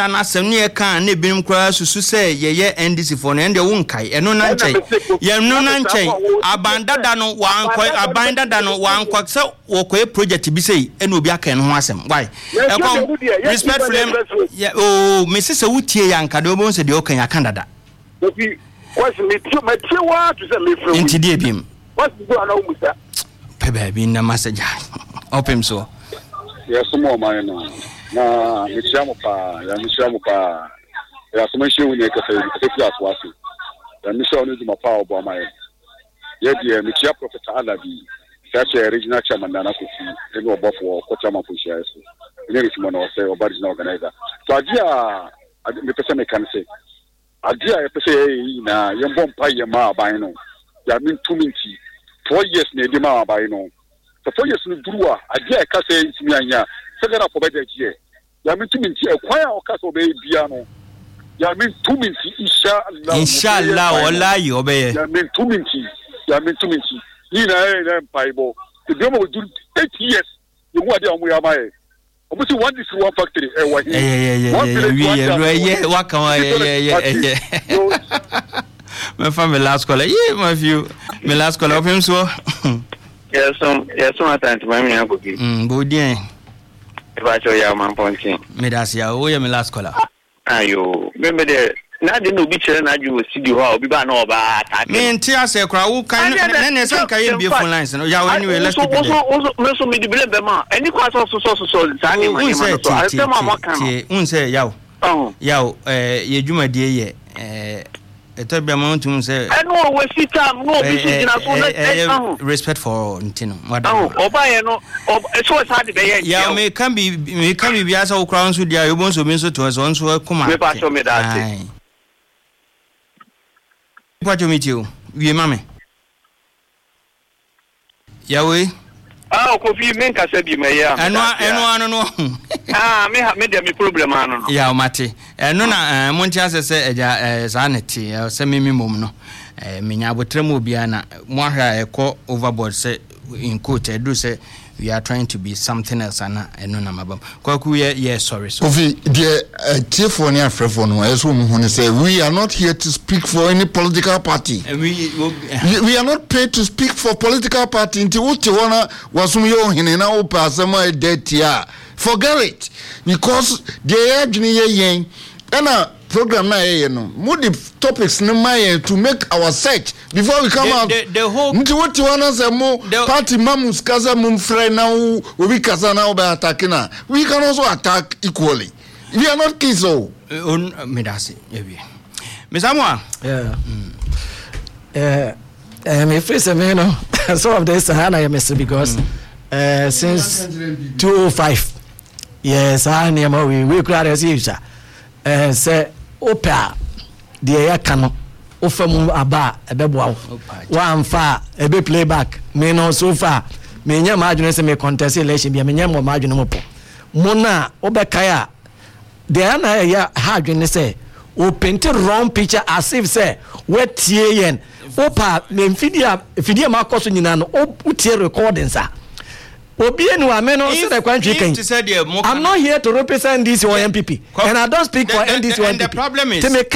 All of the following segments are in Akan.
an assembly can ne binom kra susu say ye NDC for no ende wonkai eno na nchen ye no na nchen abandada no wankwa say wokoe project bi say eno obi aka no ho asem why respect flame oh me say wutie yanka de obon say de okan yakandada what's me what to say me from intidie bim what's go na umusa pebe bi na message opem so yes mo man na michiamu pa ya sumashi wuni ka sai class wasu da misha wani zuma pa obo mai ye die michia Professor Alabi such a regional chairman na kofi eno obo for ko chairman for share so ne ritimo na say original organizer so adia me pese me kan say adia e pese na ye mbom pa ye ma aban no ya min 2 minutes 4 years na di ma aban no so 4 years no duruwa adia e ka say ntimi anya segara for beje je ya min 2 minutes e kwaya o ka so be bia no ya min 2 minutes inshallah wallahi obeye ya min 2 minutes ni na paibo the demo will do 8 years you go there omo ya mai omo si one this one factory e wa yeah waka yeah my family last call my view my last call of him so yes I think my me agogi bodien e ba cho ya man ponchi me das ya o ya my last caller ayo remember there na de no bi chere na aju studio ha obi ba na oba attack me nti ase kra wo kan na say kan ye be phone lines no ya anyway let's keep it there so me di bele be ma any kwa so sa ni ma so I say ma kan un say yaw ye dwumadie ye etabia ma untum say no we sit am no bi gina so na respect for ntino oba ye no so sa de be ye ya me kan bi bia sa wo kra nso dia yo bon so bi nso to so nso kuma me ba so me da say What you meet you? We mame. Yawe. Kofi men ka se bi me ya. Eno no. Me de me problem anu no. Ya mate. Eno na monti ase se eja sanity se me mom no. Me nya abotrem obia na mo ahwa ekọ overboard se in quote do say we are trying to be something else and no na mabam kwaku sorry so Kofi the tefo ni afrefo no eso mu hone say we are not here to speak for any political party we are not paid to speak for political party until what you wanna wasum yo hene na o pasema e detia forget it because they adwene yen na program na no mo the topics no my to make our search before we come out the whole nti what you wanna say mo party mamus kaza mum frɛ na we kaza na oba attack na we can also attack equally we are not kids so me dasi ebi me samwa me face me no some of this I miss because since 2005 yes I am we crowd as usual say opa de ya kano ofam aba ebeboa one fa ebe playback me no so far me nya ma adwene se me contest election bia me nya mo ma adwene mo po mo na obekaya de na ya ha adwene se o paint wrong picture as if say wetie yen opa me fidia ma koso nyina no o tie recordings a Obienu ameno say the country can. I'm not here to represent this or MPP, and I don't speak for NDC or MPP. The problem is, the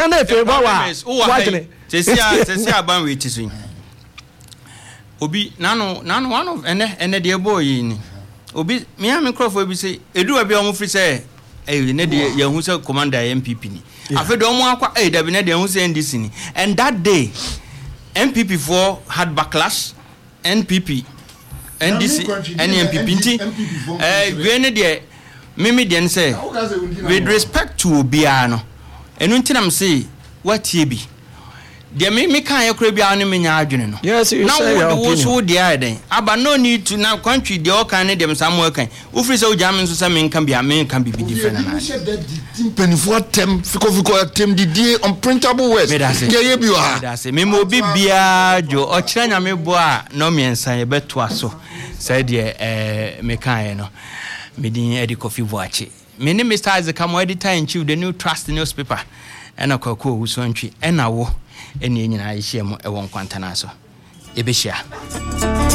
aban we tisu. Obi nano one of and the boy ni. Obi me am crofo bi say edu abi omo free say ne de ye hu say commander MPP ni. Afi do omo akwa dabi ne de hu say NDC ni. And that day MPP4 had backlash, NPP NDC NMPP we de mimi de say with respect to Obiano enu ntinam say what ye be de mimi kan yakra bia no menya adwene no yes you now say your opinion so dey den aba no need to now country de all kan dem samuel kan ufri say ojam nso say men kan be different na penifo tem fiko tem di unprintable words ye bi wa da say memo bi bia jo o kire nyame bo a no miensan ye beto aso say de me kan no me din Eddie Kofi Boachi me ne Mr. Isaac Amo editor in chief the New Trust newspaper ena kwako wuso ntwi ena wo ene nyina ye hia mo e won kwantana so e be hia